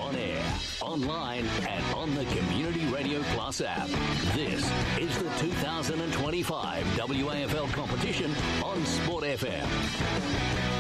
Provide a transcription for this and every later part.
On air, online, and on the Community Radio Plus app. This is the 2025 WAFL competition on Sport FM.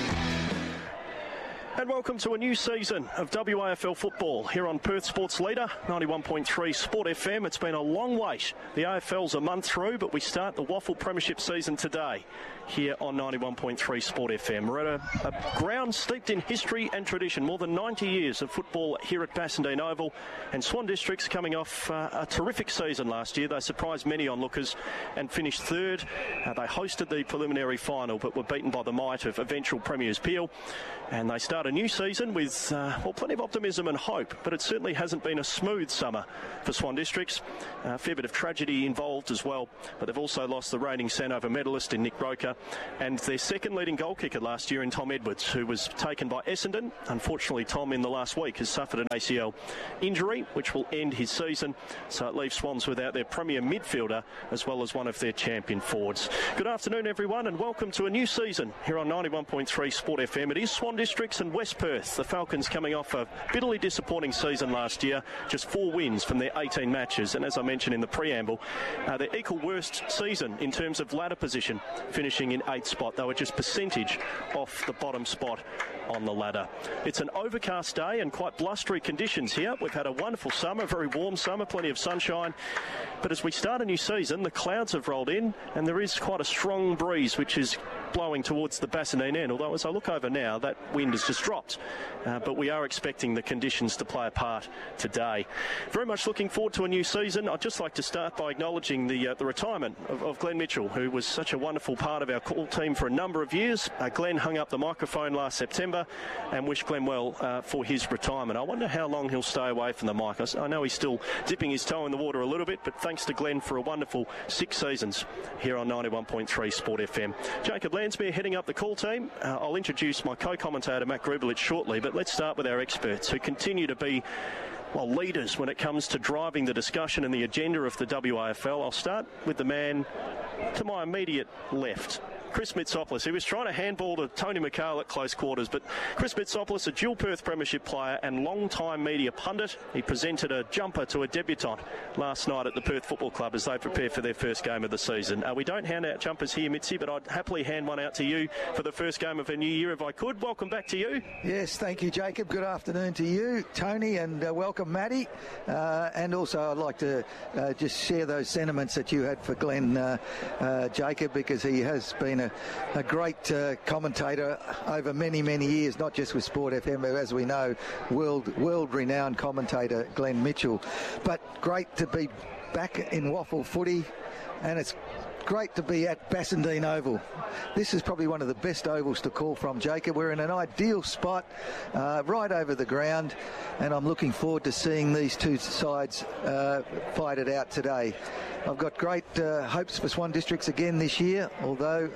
And welcome to a new season of WAFL football here on Perth Sports Leader, 91.3 Sport FM. It's been a long wait. The AFL's a month through, but we start the Waffle Premiership season today here on 91.3 Sport FM. We're at a ground steeped in history and tradition. More than 90 years of football here at Bassendean Oval. And Swan District's coming off a terrific season last year. They surprised many onlookers and finished third. They hosted the preliminary final, but were beaten by the might of eventual Premiers Peel. And they start a new season with plenty of optimism and hope, but it certainly hasn't been a smooth summer for Swan Districts. A fair bit of tragedy involved as well, but they've also lost the reigning Sandover medalist in Nick Roker and their second leading goal kicker last year in Tom Edwards, who was taken by Essendon. Unfortunately, Tom in the last week has suffered an ACL injury, which will end his season, so it leaves Swans without their premier midfielder as well as one of their champion forwards. Good afternoon, everyone, and welcome to a new season here on 91.3 Sport FM. It is Swan Districts and West Perth. The Falcons coming off a bitterly disappointing season last year, just 4 wins from their 18 matches, and as I mentioned in the preamble, their equal worst season in terms of ladder position, finishing in 8th spot. They were just percentage off the bottom spot on the ladder. It's an overcast day and quite blustery conditions here. We've had a wonderful summer, very warm summer, plenty of sunshine, but as we start a new season, the clouds have rolled in and there is quite a strong breeze which is blowing towards the Bassendean end, although as I look over now, that wind has just dropped. But we are expecting the conditions to play a part today. Very much looking forward to a new season. I'd just like to start by acknowledging the retirement of Glenn Mitchell, who was such a wonderful part of our call team for a number of years. Glenn hung up the microphone last September and wished Glenn well for his retirement. I wonder how long he'll stay away from the mic. I know he's still dipping his toe in the water a little bit, but thanks to Glenn for a wonderful 6 seasons here on 91.3 Sport FM. Jacob Lansmere heading up the call team. I'll introduce my co-commentator Matt Grubelich shortly, but let's start with our experts who continue to be leaders when it comes to driving the discussion and the agenda of the WAFL. I'll start with the man to my immediate left, Chris Mitsopoulos. He was trying to handball to Tony McHale at close quarters, but Chris Mitsopoulos, a dual Perth Premiership player and long-time media pundit, he presented a jumper to a debutant last night at the Perth Football Club as they prepare for their first game of the season. We don't hand out jumpers here, Mitzi, but I'd happily hand one out to you for the first game of a new year if I could. Welcome back to you. Yes, thank you, Jacob. Good afternoon to you, Tony, and welcome, Matty. And also I'd like to just share those sentiments that you had for Glenn, Jacob, because he has been a great commentator over many, many years, not just with Sport FM, but as we know, world-renowned commentator Glenn Mitchell. But great to be back in Waffle footy, and it's great to be at Bassendean Oval. This is probably one of the best ovals to call from, Jacob. We're in an ideal spot, right over the ground, and I'm looking forward to seeing these two sides fight it out today. I've got great hopes for Swan Districts again this year, although,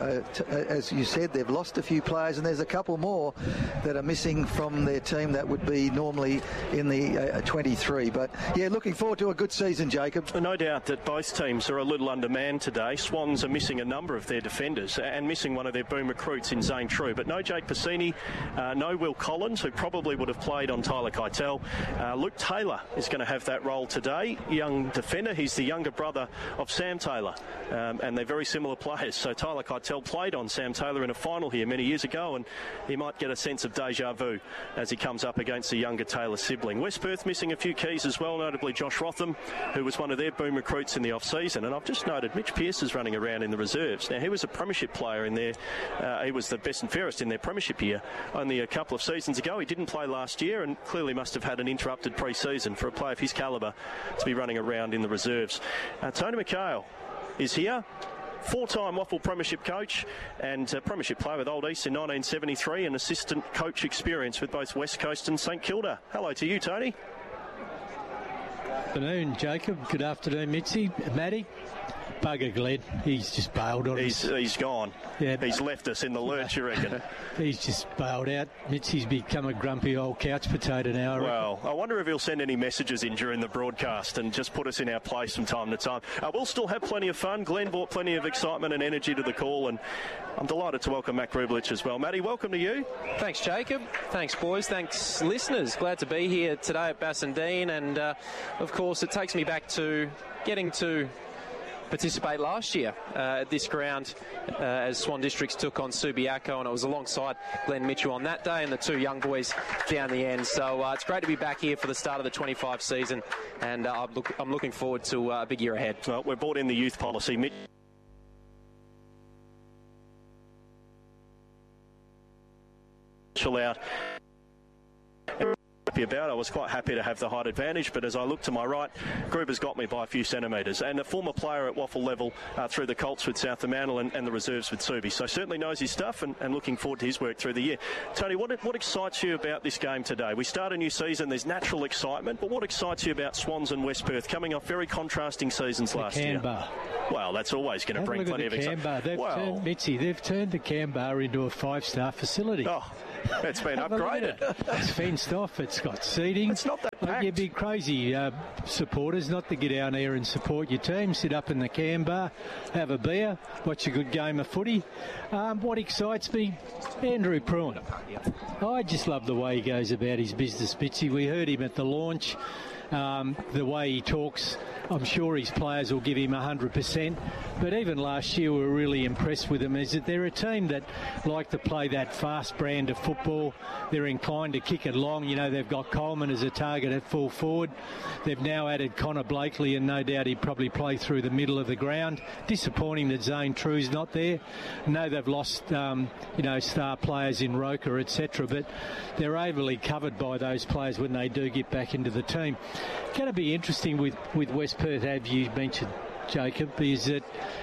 as you said, they've lost a few players and there's a couple more that are missing from their team that would be normally in the 23. But, yeah, looking forward to a good season, Jacob. No doubt that both teams are a little undermanned today. Swans are missing a number of their defenders and missing one of their boom recruits in Zane True. But no Jake Piscini, no Will Collins, who probably would have played on Tyler Keitel. Luke Taylor is going to have that role today. Young defender. He's the younger brother of Sam Taylor, and they're very similar players. So Tyler Keitel played on Sam Taylor in a final here many years ago, and he might get a sense of deja vu as he comes up against the younger Taylor sibling. West Perth missing a few keys as well, notably Josh Rotham, who was one of their boom recruits in the off-season. And I've just noted Mitch Pearce is running around in the reserves. Now, he was a premiership player in there. He was the best and fairest in their premiership year only a couple of seasons ago. He didn't play last year and clearly must have had an interrupted pre-season for a player of his calibre to be running around in the reserves. Tony McHale is here. 4-time Waffle Premiership coach and Premiership player with Old East in 1973 and assistant coach experience with both West Coast and St Kilda. Hello to you, Tony. Good afternoon, Jacob. Good afternoon, Mitzi, Matty. bugger Glenn. He's just bailed on us. He's gone. Yeah. He's left us in the lurch, you reckon? He's just bailed out. Mitzi's become a grumpy old couch potato now. Well, I wonder if he'll send any messages in during the broadcast and just put us in our place from time to time. We'll still have plenty of fun. Glenn brought plenty of excitement and energy to the call, and I'm delighted to welcome Matt Grublich as well. Matty, welcome to you. Thanks, Jacob. Thanks, boys. Thanks, listeners. Glad to be here today at Bassendean, and of course it takes me back to getting to participate last year at this ground as Swan Districts took on Subiaco, and it was alongside Glenn Mitchell on that day and the two young boys down the end. So it's great to be back here for the start of the 25 season, and I'm looking forward to a big year ahead. Well, we've brought in the youth policy. Mitchell out. About. I was quite happy to have the height advantage, but as I look to my right, Gruber's got me by a few centimetres, and a former player at waffle level through the Colts with South Fremantle and the reserves with Subi, so certainly knows his stuff, and looking forward to his work through the year. Tony, what excites you about this game today? We start a new season, there's natural excitement, but what excites you about Swans and West Perth coming off very contrasting seasons last year? Well, that's always going to bring plenty of excitement. They've turned the Canberra into a 5-star facility. Oh, it's been upgraded. It's fenced off. It's got seating. It's not that packed. You'd be crazy supporters not to get down here and support your team. Sit up in the Canberra, have a beer, watch a good game of footy. What excites me? Andrew Pruitt. I just love the way he goes about his business, Mitzi. We heard him at the launch. The way he talks, I'm sure his players will give him 100%. But even last year, we were really impressed with them. Is that they're a team that like to play that fast brand of football. They're inclined to kick it long. You know, they've got Coleman as a target at full forward. They've now added Connor Blakely, and no doubt he'd probably play through the middle of the ground. Disappointing that Zane True's not there. I know they've lost, star players in Roker, etc. But they're overly covered by those players when they do get back into the team. Going to be interesting with West Perth, as you mentioned, Jacob, is that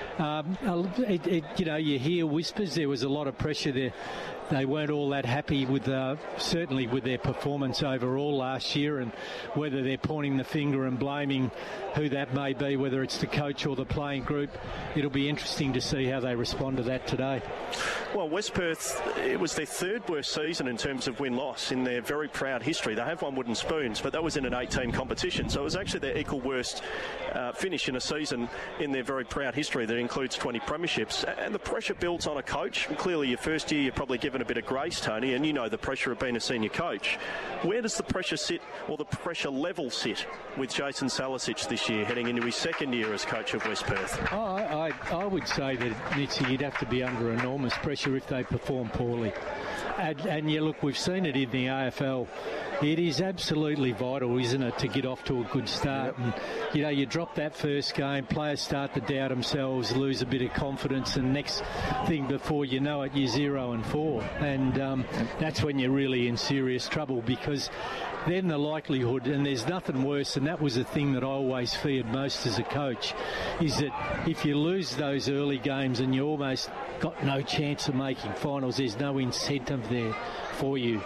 you hear whispers. There was a lot of pressure there. They weren't all that happy with certainly with their performance overall last year, and whether they're pointing the finger and blaming who that may be, whether it's the coach or the playing group. It'll be interesting to see how they respond to that today. Well, West Perth, it was their third worst season in terms of win-loss in their very proud history. They have won wooden spoons, but that was in an 8-team competition, so it was actually their equal worst finish in a season in their very proud history that includes 20 premierships. And the pressure builds on a coach. And clearly, your first year, you're probably given a bit of grace, Tony, and you know the pressure of being a senior coach. Where does the pressure sit, or the pressure level sit, with Jason Salicic this year, heading into his second year as coach of West Perth? I would say that, Mitzi, you'd have to be under enormous pressure if they perform poorly. And yeah, look, we've seen it in the AFL. It is absolutely vital, isn't it, to get off to a good start. Yep. And, you drop that first game, players start to doubt themselves, lose a bit of confidence, and next thing before you know it, you're 0-4. And that's when you're really in serious trouble, because then the likelihood, and there's nothing worse, and that was the thing that I always feared most as a coach, is that if you lose those early games and you almost got no chance of making finals, there's no incentive there for you.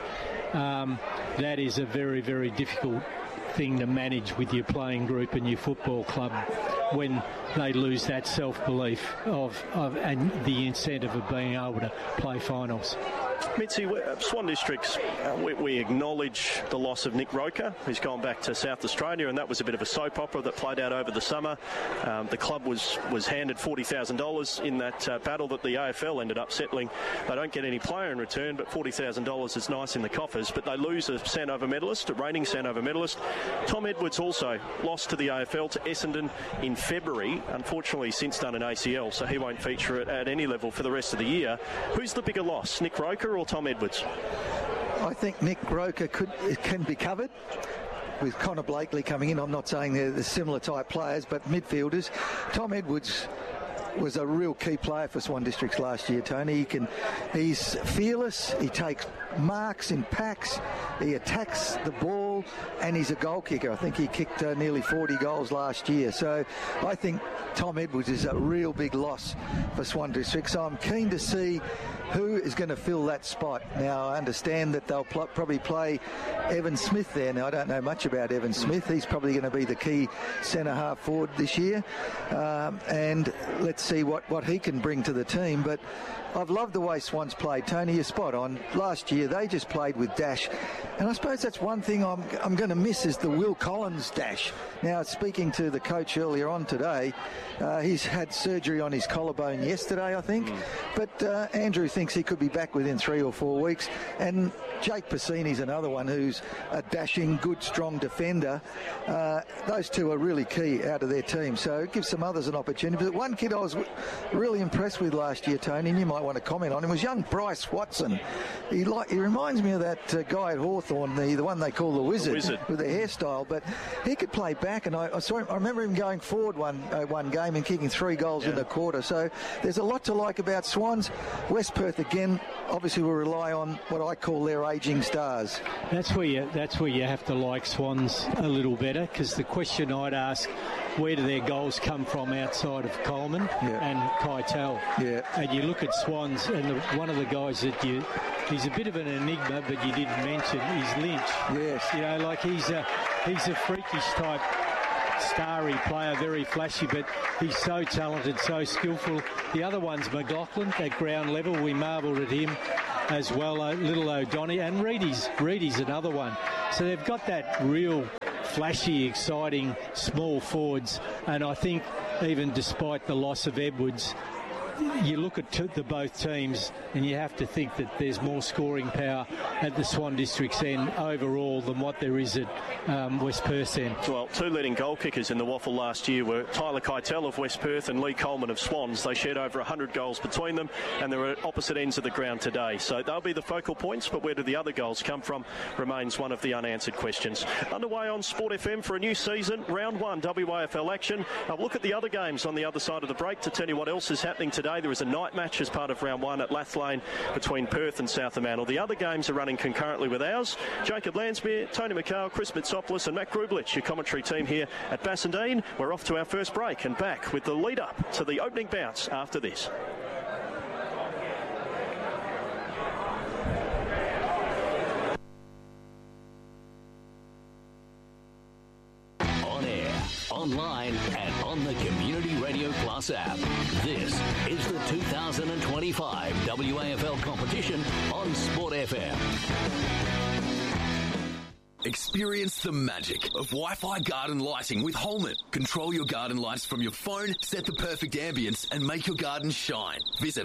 That is a very, very difficult thing to manage with your playing group and your football club when they lose that self-belief and the incentive of being able to play finals. Mitzi, Swan Districts, we acknowledge the loss of Nick Roker, who's gone back to South Australia, and that was a bit of a soap opera that played out over the summer. The club was handed $40,000 in that battle that the AFL ended up settling. They don't get any player in return, but $40,000 is nice in the coffers. But they lose a Sandover medalist, a reigning Sandover medalist. Tom Edwards also lost to the AFL to Essendon in February. Unfortunately, he's since done an ACL, so he won't feature at any level for the rest of the year. Who's the bigger loss, Nick Roker or Tom Edwards? I think Nick Roker can be covered with Connor Blakely coming in. I'm not saying they're the similar type players, but midfielders. Tom Edwards was a real key player for Swan Districts last year, Tony. He's fearless. He takes marks in packs. He attacks the ball. goal, and he's a goal kicker. I think he kicked nearly 40 goals last year. So I think Tom Edwards is a real big loss for Swan District. So I'm keen to see who is going to fill that spot. Now, I understand that they'll probably play Evan Smith there. Now, I don't know much about Evan Smith. He's probably going to be the key centre-half forward this year. And let's see what he can bring to the team. But I've loved the way Swans played. Tony, you're spot on. Last year, they just played with dash. And I suppose that's one thing I'm going to miss is the Will Collins dash. Now, speaking to the coach earlier on today, he's had surgery on his collarbone yesterday, I think. But Andrew thinks he could be back within 3 or 4 weeks. And Jake Pacini's another one who's a dashing, good, strong defender. Those two are really key out of their team. So it gives some others an opportunity. But one kid I was really impressed with last year, Tony, and you might want to comment on him, was young Bryce Watson. He reminds me of that guy at Hawthorn, the one they call the Wizard, with the hairstyle. But he could play back, and I saw him. I remember him going forward one game and kicking 3 goals in the quarter. So there's a lot to like about Swans. West Perth again, obviously, will rely on what I call their ageing stars. That's where you have to like Swans a little better, because the question I'd ask, where do their goals come from outside of Coleman and Keitel? Yeah. And you look at Swans, and one of the guys that he's a bit of an enigma, but you didn't mention, is Lynch. Yes. You know, like he's a freakish type starry player, very flashy, but he's so talented, so skillful. The other one's McLaughlin at ground level. We marvelled at him as well. Little O'Donnell, and Reedy's another one. So they've got that real flashy, exciting small forwards, and I think even despite the loss of Edwards, you look at the both teams and you have to think that there's more scoring power at the Swan District's end overall than what there is at West Perth's end. Well, 2 leading goal kickers in the Waffle last year were Tyler Keitel of West Perth and Lee Coleman of Swans. They shared over 100 goals between them, and they're at opposite ends of the ground today. So they'll be the focal points, but where do the other goals come from remains one of the unanswered questions. Underway on Sport FM for a new season, round 1 WAFL action. I'll look at the other games on the other side of the break to tell you what else is happening today. There is a night match as part of round 1 at Lathlane between Perth and Southampton. The other games are running concurrently with ours. Jacob Lansmere, Tony McHale, Chris Mitsopoulos and Matt Grublich, your commentary team here at Bassendean. We're off to our first break and back with the lead up to the opening bounce after this. On air, online and on the Community Radio Plus app. This is the 2025 WAFL competition on Sport FM. Experience the magic of Wi-Fi garden lighting with Holman. Control your garden lights from your phone, set the perfect ambience and make your garden shine. Visit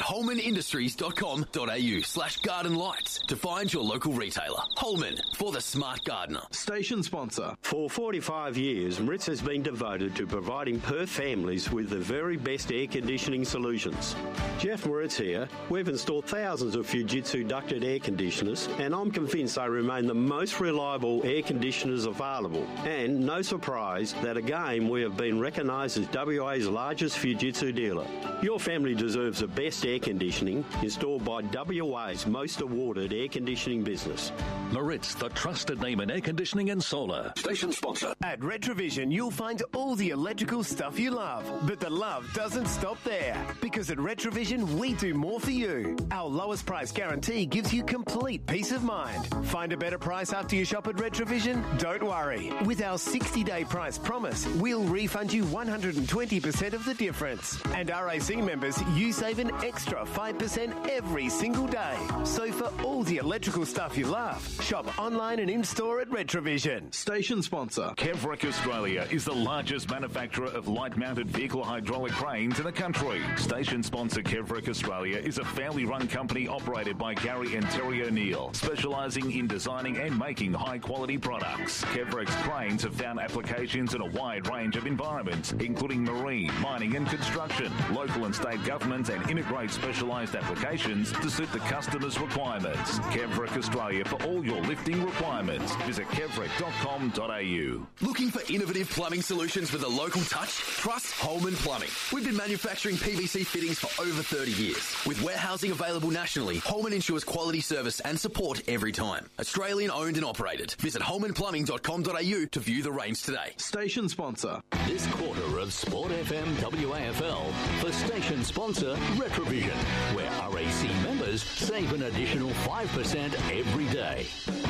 holmanindustries.com.au/garden lights to find your local retailer. Holman, for the smart gardener. Station sponsor. For 45 years, Maritz has been devoted to providing Perth families with the very best air conditioning solutions. Jeff Maritz here. We've installed thousands of Fujitsu ducted air conditioners, and I'm convinced they remain the most reliable air conditioners available. And no surprise that again we have been recognised as WA's largest Fujitsu dealer. Your family deserves the best air conditioning installed by WA's most awarded air conditioning business. Maritz, the trusted name in air conditioning and solar. Station sponsor. At Retrovision, you'll find all the electrical stuff you love. But the love doesn't stop there. Because at Retrovision, we do more for you. Our lowest price guarantee gives you complete peace of mind. Find a better price after you shop at Retrovision? Don't worry. With our 60-day price promise, we'll refund you 120% of the difference. And RAC members, you save an extra 5% every single day. So for all the electrical stuff you love, shop online and in-store at Retrovision. Station sponsor. Kevrick Australia is the largest manufacturer of light-mounted vehicle hydraulic cranes in the country. Station sponsor Kevrick Australia is a family-run company operated by Gary and Terry O'Neill, specialising in designing and making high-quality products. Kevrick's cranes have found applications in a wide range of environments, including marine, mining and construction, local and state governments, and integrate specialised applications to suit the customer's requirements. Kevrick Australia for all your lifting requirements. Visit kevrick.com.au. Looking for innovative plumbing solutions with a local touch? Trust Holman Plumbing. We've been manufacturing PVC fittings for over 30 years. With warehousing available nationally, Holman ensures quality service and support every time. Australian owned and operated. Visit Visit holmanplumbing.com.au to view the range today. Station sponsor. This quarter of Sport FM WAFL for station sponsor Retrovision, where RAC members save an additional 5% every day.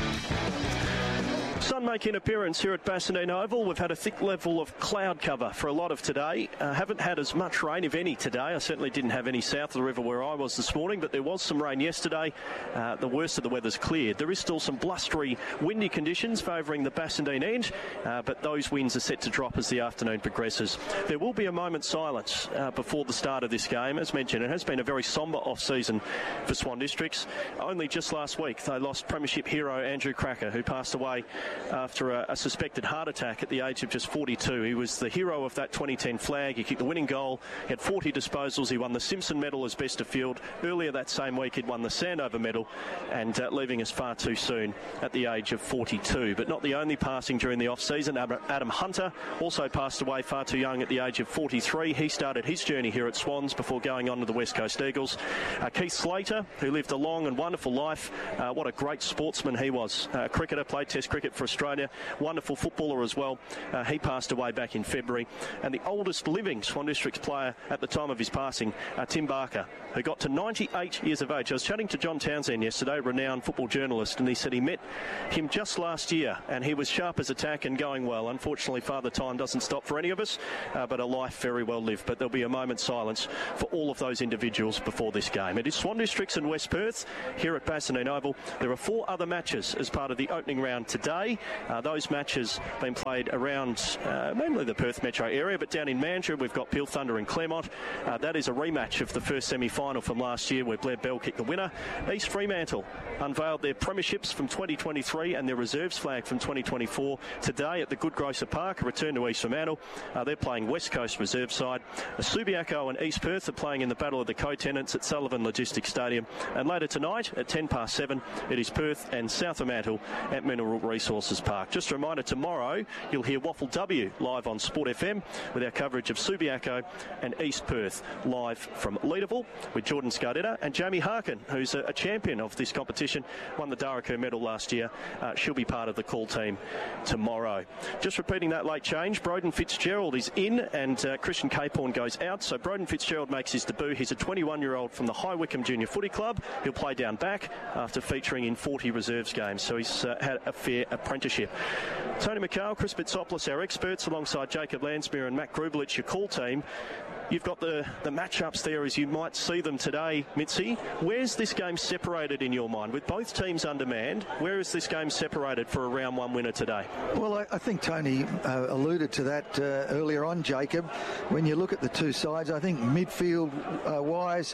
Sun making an appearance here at Bassendean Oval. We've had a thick level of cloud cover for a lot of today. Haven't had as much rain, if any, today. I certainly didn't have any south of the river where I was this morning, but there was some rain yesterday. The worst of the weather's cleared. There is still some blustery, windy conditions favouring the Bassendean end, but those winds are set to drop as the afternoon progresses. There will be a moment's silence before the start of this game. As mentioned, it has been a very sombre off-season for Swan Districts. Only just last week, they lost Premiership hero Andrew Cracker, who passed away after a suspected heart attack at the age of just 42. He was the hero of that 2010 flag. He kicked the winning goal. He had 40 disposals. He won the Simpson medal as best of field. Earlier that same week, he'd won the Sandover medal, and leaving us far too soon at the age of 42. But not the only passing during the off-season. Adam Hunter also passed away far too young at the age of 43. He started his journey here at Swans before going on to the West Coast Eagles. Keith Slater, who lived a long and wonderful life. What a great sportsman he was. Cricketer, played Test cricket for Australia. Wonderful footballer as well. He passed away back in February. And the oldest living Swan Districts player at the time of his passing, Tim Barker, who got to 98 years of age. I was chatting to John Townsend yesterday, renowned football journalist, and he said he met him just last year and he was sharp as a tack and going well. Unfortunately, Father Time doesn't stop for any of us, but a life very well lived. But there'll be a moment's silence for all of those individuals before this game. It is Swan Districts and West Perth here at Bassendean Oval. There are 4 other matches as part of the opening round today. Those matches been played around mainly the Perth metro area, but down in Mandurah we've got Peel Thunder and Claremont. That is a rematch of the first semi-final from last year where Blair Bell kicked the winner. East Fremantle unveiled their premierships from 2023 and their reserves flag from 2024 today at the Goodgrocer Park, a return to East Fremantle. They're playing West Coast reserve side. Subiaco and East Perth are playing in the Battle of the Co-Tenants at Sullivan Logistics Stadium. And later tonight at 7:10, it is Perth and South Fremantle at Mineral Resources Park. Just a reminder, tomorrow you'll hear Waffle W live on Sport FM with our coverage of Subiaco and East Perth live from Leederville with Jordan Scardetta and Jamie Harkin, who's a champion of this competition, won the Daraku medal last year. She'll be part of the call team tomorrow. Just repeating that late change, Broden Fitzgerald is in and Christian Capehorn goes out. So Broden Fitzgerald makes his debut. He's a 21-year-old from the High Wycombe Junior Footy Club. He'll play down back after featuring in 40 reserves games. So he's had a fair apprenticeship. Tony McHale, Chris Bitsopoulos, our experts, alongside Jacob Landsmere and Matt Grubelich, your call team. You've got the matchups there as you might see them today, Mitzi. Where's this game separated in your mind? With both teams undermanned, where is this game separated for a round 1 winner today? Well, I think Tony alluded to that earlier on, Jacob. When you look at the two sides, I think midfield-wise,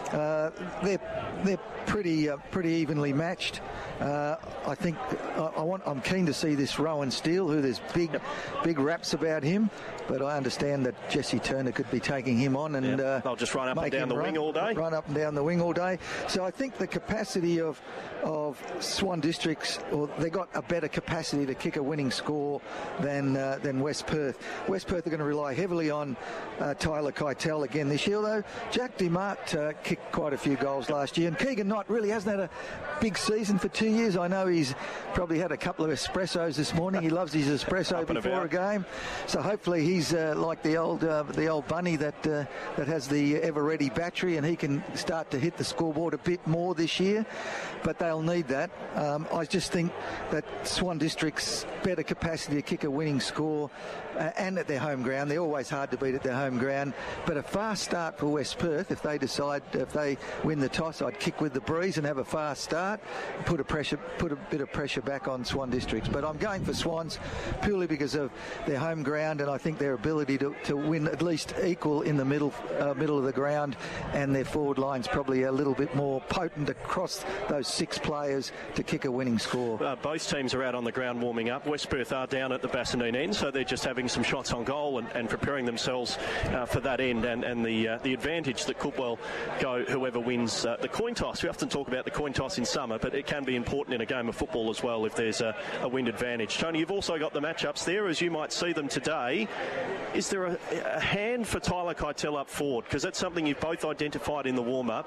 they're pretty evenly matched. I think I'm keen to see this Rowan Steele, who there's big raps about him, but I understand that Jesse Turner could be taking him on and they'll just run up and down the wing all day. Run up and down the wing all day. So I think the capacity of Swan Districts, or they got a better capacity to kick a winning score than West Perth. West Perth are going to rely heavily on Tyler Keitel again this year, though Jack DeMart kicked quite a few goals last year, and Keegan Knight really hasn't had a big season for 2 years. I know he's probably had a couple of espressos this morning. He loves his espresso before a game, so hopefully he's like the old bunny that has the ever-ready battery, and he can start to hit the scoreboard a bit more this year. But they'll need that. I just think that Swan District's better capacity to kick a winning score, and at their home ground. They're always hard to beat at their home ground. But a fast start for West Perth, if they win the toss, I'd kick with the breeze and have a fast start, put a bit of pressure back on Swan Districts. But I'm going for Swans purely because of their home ground, and I think their ability to win at least equal in the middle of the ground, and their forward line's probably a little bit more potent across those 6 players to kick a winning score. Both teams are out on the ground warming up. West Perth are down at the Bassendean end, so they're just having some shots on goal and preparing themselves for that end, and the advantage that could well go whoever wins the coin toss. We often talk about the coin toss in summer, but it can be important in a game of football as well if there's a wind advantage. Tony, you've also got the matchups there as you might see them today. Is there a hand for Tyler Tyler Keitel up forward? Because that's something you've both identified in the warm-up.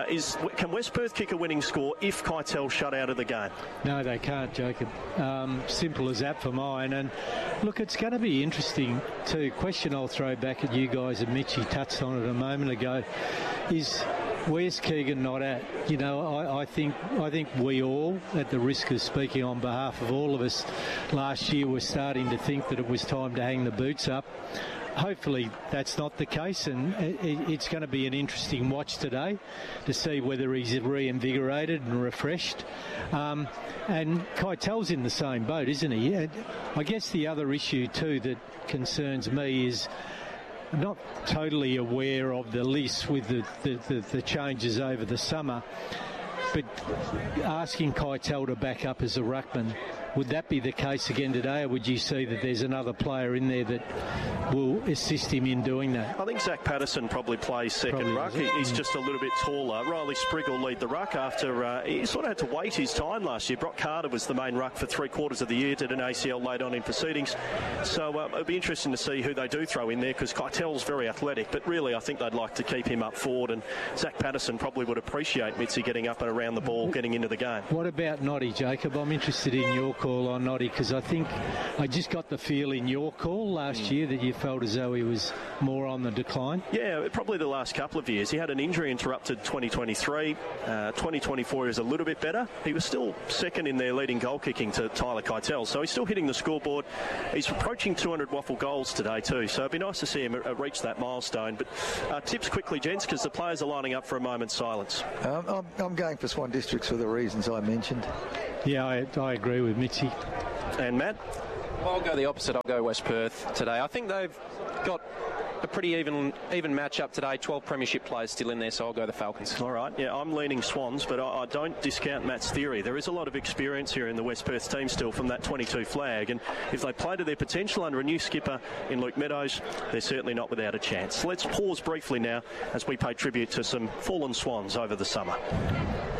Can West Perth kick a winning score if Keitel's shut out of the game? No, they can't, Jacob. Simple as that for mine. And look, it's going to be interesting too. Question I'll throw back at you guys, and Mitchie touched on it a moment ago, is where's Keegan not at? You know, I think we all, at the risk of speaking on behalf of all of us, last year were starting to think that it was time to hang the boots up. Hopefully that's not the case, and it's going to be an interesting watch today to see whether he's reinvigorated and refreshed. And Keitel's in the same boat, isn't he? And I guess the other issue too that concerns me is I'm not totally aware of the list with the changes over the summer, but asking Keitel to back up as a ruckman, would that be the case again today, or would you see that there's another player in there that will assist him in doing that? I think Zach Patterson probably plays second ruck. He's just a little bit taller. Riley Sprigg will lead the ruck after he sort of had to wait his time last year. Brock Carter was the main ruck for 3/4 of the year, did an ACL late on in proceedings. So it'll be interesting to see who they do throw in there, because Keitel's very athletic, but really I think they'd like to keep him up forward, and Zach Patterson probably would appreciate Mitzi getting up and around the ball, getting into the game. What about Noddy, Jacob? I'm interested in your call on Noddy, because I think I just got the feel in your call last year that you felt as though he was more on the decline. Yeah, probably the last couple of years. He had an injury interrupted 2023. 2024 is a little bit better. He was still second in their leading goal kicking to Tyler Keitel, so he's still hitting the scoreboard. He's approaching 200 waffle goals today too, so it'd be nice to see him reach that milestone. But tips quickly, gents, because the players are lining up for a moment's silence. I'm going for Swan Districts for the reasons I mentioned. Yeah, I agree with Mitchie. And Matt? Well, I'll go the opposite. I'll go West Perth today. I think they've got a pretty even match-up today. 12 premiership players still in there, so I'll go the Falcons. All right. Yeah, I'm leaning Swans, but I don't discount Matt's theory. There is a lot of experience here in the West Perth team still from that 22 flag, and if they play to their potential under a new skipper in Luke Meadows, they're certainly not without a chance. Let's pause briefly now as we pay tribute to some fallen Swans over the summer.